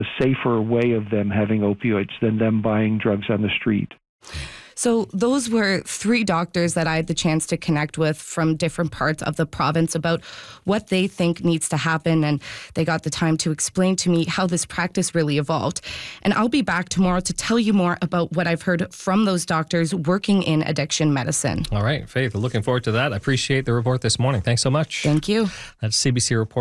a safer way of them having opioids than them buying drugs on the street. So those were 3 doctors that I had the chance to connect with from different parts of the province about what they think needs to happen, and they got the time to explain to me how this practice really evolved. And I'll be back tomorrow to tell you more about what I've heard from those doctors working in addiction medicine. All right, Faith, looking forward to that. I appreciate the report this morning. Thanks so much. Thank you. That's CBC reporter